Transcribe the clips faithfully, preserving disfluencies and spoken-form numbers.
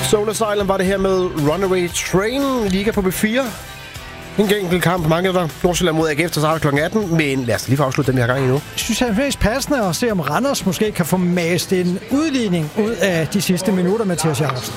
Solar Island var det her med Runaway Train, Liga på B fire. En enkelt kamp, mange der. Nordsjælland mod A G F, der starter klokken atten. Men lad os lige få afslutte den her gang endnu. Jeg synes, det er mest passende at se, om Randers måske kan få mast en udligning ud af de sidste minutter, Mathias Jacobsen.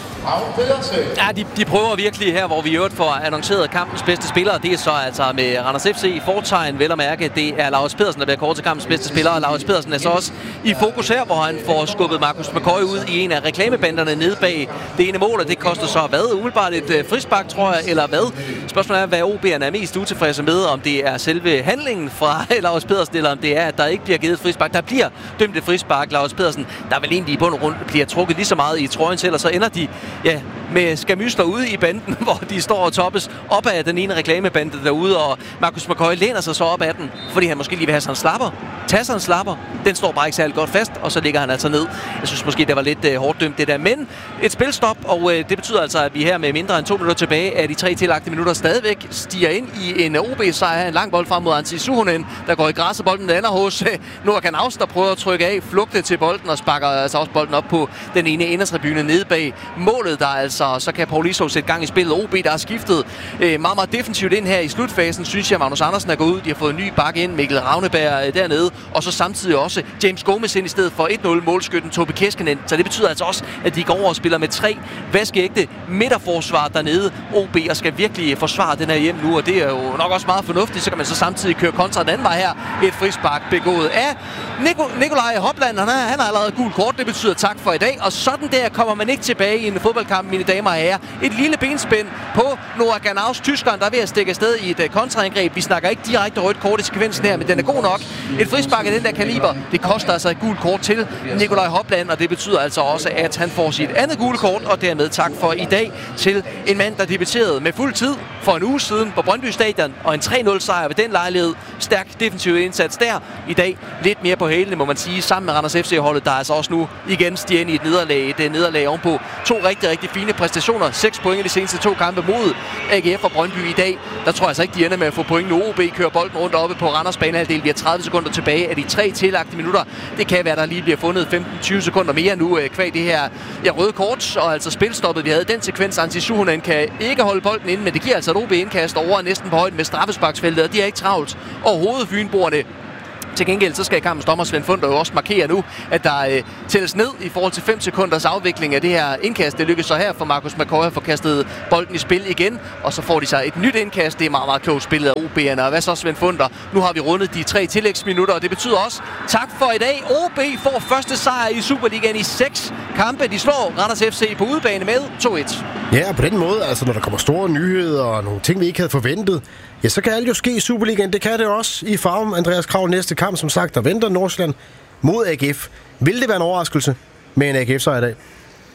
Ja, de, de prøver virkelig her, hvor vi i øvrigt får annonceret kampens bedste spillere. Det er så altså med Randers F C i fortegn, vel at mærke. Det er Laurits Pedersen, der bliver kåret til kampens bedste spiller. Og Laurits Pedersen er så også i fokus her, hvor han får skubbet Marcus McCoy ud i en af reklamebanderne nede bag det ene mål. Og det koster så hvad? Umiddelbart et uh, frispark, tror jeg, eller hvad? Spørgsmålet er, hvad O B'erne er mest utilfredse med, om det er selve handlingen fra Laurits Pedersen, eller om det er, at der ikke bliver givet et frispark. Der bliver dømt et frispark, Laurits Pedersen, der vel egentlig i bund og grund bliver trukket lige så meget i trøjen til, og så ender de ja, med skamysler ude i banden, hvor de står og toppes op af den ene reklamebande derude, og Marcus McCoy læner sig så op af den, fordi han måske lige vil have sådan en slapper. Tager sådan en slapper. Den står bare ikke særlig godt fast, og så ligger han altså ned. Jeg synes måske, det var lidt uh, hårdt dømt det der, men et spilstop, og uh, det betyder altså, at vi her med mindre end to minutter tilbage af de tre tillagte minutter stadigvæk stiger ind i en O B-sejr. En lang bold frem mod Antti Suhonen, der går i græsset. Bolden lander hos uh, Noah Kanaus, der prøver at trykke af, flugte til bolden og sparker altså også bolden op på den ene indertribune nede bag målet, der altså, så kan Paul Isov sætte gang i spillet. O B, der har skiftet øh, meget, meget defensivt ind her i slutfasen, synes jeg. Magnus Andersen er gået ud, de har fået en ny bakke ind, Mikkel Ravneberg øh, dernede, og så samtidig også James Gomez ind i stedet for et nul målskytten Tobi Keskinen. Så det betyder altså også, at de går over og spiller med tre vaskeægte midterforsvar dernede. O B og skal virkelig forsvare den her hjem nu, og det er jo nok også meget fornuftigt. Så kan man så samtidig køre kontra den anden vej her. Et frispark begået af Nico- Nikolaj Hopland. Han, han har allerede gul kort, det betyder tak for i dag. Og sådan der kommer man ikke tilbage i en fodboldkamp, mine damer og herrer. Et lille benspænd på Noah Kanaus, tyskeren, der er ved at stikke afsted i et uh, kontraangreb. Vi snakker ikke direkte rødt kort i sekvensen her, men den er god nok. Et frispark af den der kaliber, det koster altså et gult kort til Nikolaj Hopland, og det betyder altså også, at han får sit andet gule kort, og dermed tak for i dag til en mand, der debuterede med fuld tid for en uge siden på Brøndby Stadion, og en tre nul sejr ved den lejlighed. Stærk defensiv indsats der. I dag lidt mere på hælene, må man sige, sammen med Randers F C-holdet, der altså også nu igen stiger ind i et nederlag. Det nederlag ovenpå to rigtig, rigtig fine præstationer. seks point i de seneste to kampe mod A G F og Brøndby i dag. Der tror jeg altså ikke, de ender med at få point nu. O B kører bolden rundt oppe på Randers banehalvdel. Vi har tredive sekunder tilbage af de tre tillagte minutter. Det kan være, der lige bliver fundet femten til tyve sekunder mere nu kvæg det her ja, røde kort, og altså spilstoppet, vi havde den sekvens. Antti Suhonen kan ikke holde bolden inde, men det giver altså et O B-indkast over næsten på højden med straffesparksfeltet, og de er ikke travlt overhovedet fynboerne. Til gengæld så skal kampens dommer Svend Funder jo også markere nu, at der øh, tælles ned i forhold til fem sekunders afvikling af det her indkast. Det lykkes så her for Marcus McCoy at få kastet bolden i spil igen, og så får de sig et nyt indkast. Det er meget, meget klogt spillet af O B'erne. Og hvad så, Svend Funder? Nu har vi rundet de tre tillægsminutter, og det betyder også tak for i dag. O B får første sejr i Superligaen i seks kampe. De slår Randers F C på udebane med to et. Ja, og på den måde, altså når der kommer store nyheder og nogle ting, vi ikke havde forventet, ja, så kan alt jo ske i Superligaen. Det kan det også i Farum. Andreas Krav næste kamp, som sagt, der venter Nordsjælland mod A G F. Vil det være en overraskelse med en A G F-sejr i dag?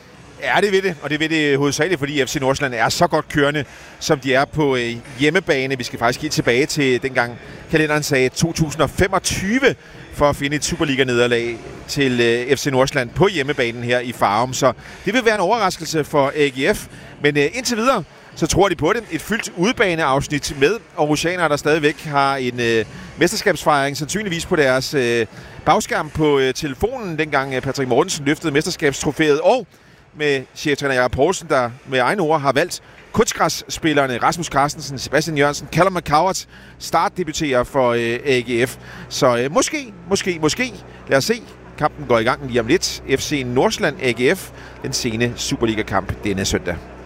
Ja, det vil det, og det vil det hovedsageligt, fordi F C Nordsjælland er så godt kørende, som de er på øh, hjemmebane. Vi skal faktisk helt tilbage til dengang kalenderen sagde to tusind femogtyve for at finde et Superliga-nederlag til øh, F C Nordsjælland på hjemmebanen her i Farum. Så det vil være en overraskelse for A G F, men øh, indtil videre, så tror de på det. Et fyldt udebaneafsnit med Aarhusianere, der stadigvæk har en øh, mesterskabsfejring, sandsynligvis på deres øh, bagskærm på øh, telefonen, dengang øh, Patrick Mortensen løftede mesterskabstrofæet, og med cheftræner Jakob Poulsen, der med egne ord har valgt kunstgræsspillerne Rasmus Carstensen, Sebastian Jørgensen, Callum McCowart startdebuterer for øh, A G F. Så øh, måske, måske, måske. Lad os se. Kampen går i gang lige om lidt. F C Nordsjælland A G F, den sene Superliga-kamp denne søndag.